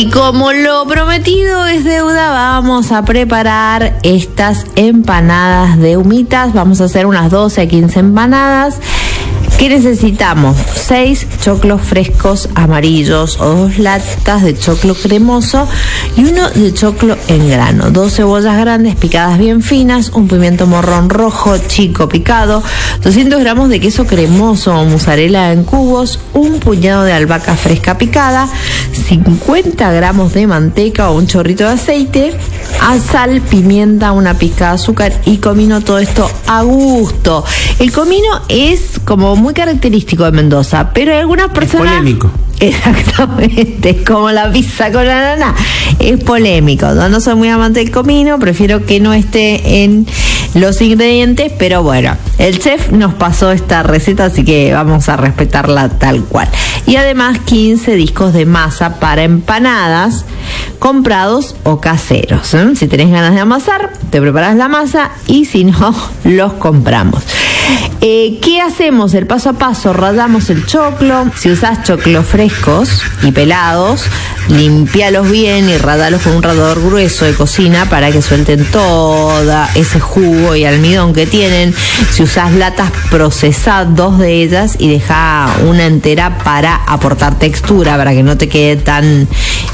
Y como lo prometido es deuda, vamos a preparar estas empanadas de humitas. Vamos a hacer unas 12 a 15 empanadas. ¿Qué necesitamos? 6 choclos frescos amarillos o 2 latas de choclo cremoso y 1 de choclo en grano, 2 cebollas grandes picadas bien finas, un pimiento morrón rojo chico picado, 200 gramos de queso cremoso o mozzarella en cubos, un puñado de albahaca fresca picada, 50 gramos de manteca o un chorrito de aceite, sal, pimienta, una pizca de azúcar y comino, todo esto a gusto. El comino es como muy característico de Mendoza, pero hay algunas personas... Es polémico. Exactamente, es como la pizza con ananá, es polémico. Yo no soy muy amante del comino, prefiero que no esté en los ingredientes, pero bueno, el chef nos pasó esta receta, así que vamos a respetarla tal cual. Y además 15 discos de masa para empanadas, comprados o caseros. Si tenés ganas de amasar, te preparas la masa y si no, los compramos. ¿Qué hacemos? El paso a paso: rallamos el choclo. Si usás choclos frescos y pelados, limpialos bien y radalos con un rallador grueso de cocina para que suelten todo ese jugo y almidón que tienen. Si usás latas, procesá 2 de ellas y dejá una entera para aportar textura, para que no te quede tan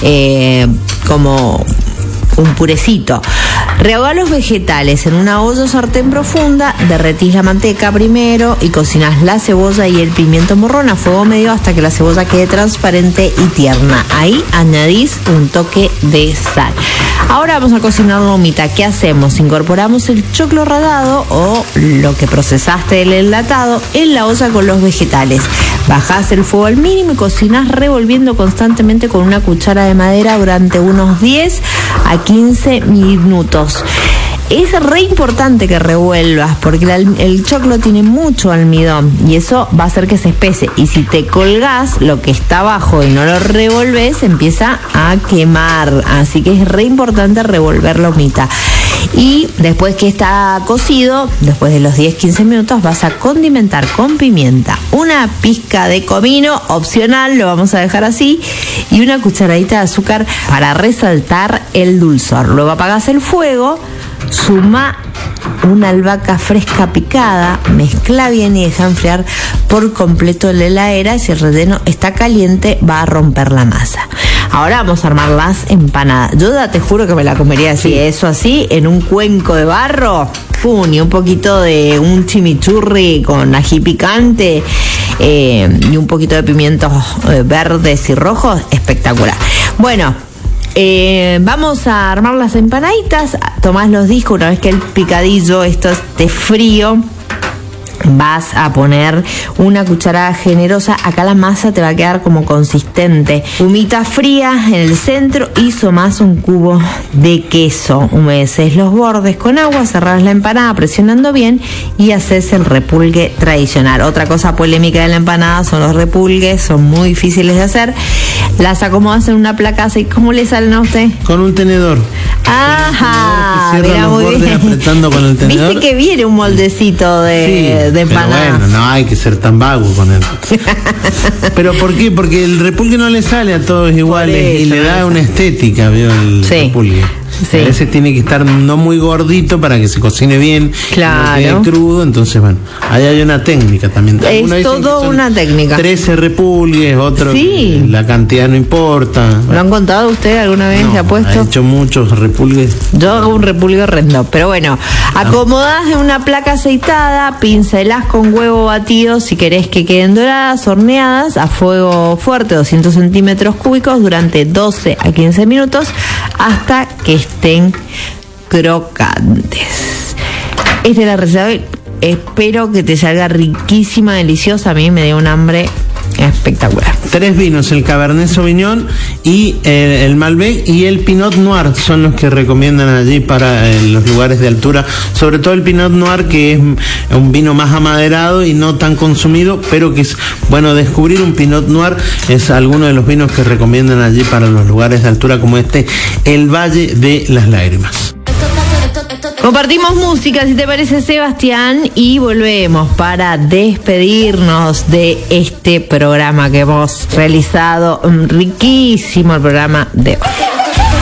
como un purecito. Rehogá los vegetales en una olla o sartén profunda, derretís la manteca primero y cocinás la cebolla y el pimiento morrón a fuego medio hasta que la cebolla quede transparente y tierna. Ahí añadís un toque de sal. Ahora vamos a cocinar la humita. ¿Qué hacemos? Incorporamos el choclo rallado o lo que procesaste del enlatado en la olla con los vegetales. Bajás el fuego al mínimo y cocinás revolviendo constantemente con una cuchara de madera durante unos 10 a 15 minutos. Es re importante que revuelvas porque el choclo tiene mucho almidón y eso va a hacer que se espese, y si te colgás lo que está abajo y no lo revolves, empieza a quemar, así que es re importante revolver la humita. Y después que está cocido, después de los 10-15 minutos, vas a condimentar con pimienta, una pizca de comino, opcional, lo vamos a dejar así, y una cucharadita de azúcar para resaltar el dulzor. Luego apagás el fuego, suma una albahaca fresca picada, mezcla bien y deja enfriar por completo en la heladera, y si el relleno está caliente va a romper la masa. Ahora vamos a armar las empanadas. Yo ya te juro que me la comería así, eso así, en un cuenco de barro, ¡pum! Y un poquito de un chimichurri con ají picante y un poquito de pimientos verdes y rojos, espectacular. Bueno, vamos a armar las empanaditas. Tomás los discos, una vez que el picadillo esto esté frío, vas a poner una cucharada generosa. Acá la masa te va a quedar como consistente. Humita fría en el centro y sumás un cubo de queso. Humedeces los bordes con agua, cerrás la empanada presionando bien y haces el repulgue tradicional. Otra cosa polémica de la empanada son los repulgues, son muy difíciles de hacer. Las acomodas en una placa. ¿Cómo le salen a usted? Con un tenedor. Ajá, mira, muy bien. Apretando con el tenedor. Viste que viene un moldecito de empanada. Pero bueno, no hay que ser tan vago con él. ¿Pero por qué? Porque el repulgue no le sale a todos iguales y le da una estética, ¿vio? El repulgue. Sí. A veces tiene que estar no muy gordito para que se cocine bien, claro, no quede crudo. Entonces, bueno, ahí hay una técnica también. Es todo una técnica. 13 repulgues, otro, la cantidad no importa. ¿Lo han contado usted alguna vez? ¿Se ha puesto? Ha hecho muchos repulgues. Yo hago un repulgue horrendo, pero bueno, acomodás en una placa aceitada, pincelás con huevo batido si querés que queden doradas, horneadas a fuego fuerte, 200 centímetros cúbicos durante 12 a 15 minutos hasta que estén crocantes. Esta es la receta de hoy. Espero que te salga riquísima, deliciosa. A mí me dio un hambre espectacular. 3 vinos, el Cabernet Sauvignon y el Malbec y el Pinot Noir son los que recomiendan allí para los lugares de altura, sobre todo el Pinot Noir, que es un vino más amaderado y no tan consumido, pero que es bueno descubrir. Un Pinot Noir es alguno de los vinos que recomiendan allí para los lugares de altura como el Valle de las Lágrimas. Compartimos música, si te parece, Sebastián, y volvemos para despedirnos de este programa que hemos realizado. Riquísimo el programa de hoy.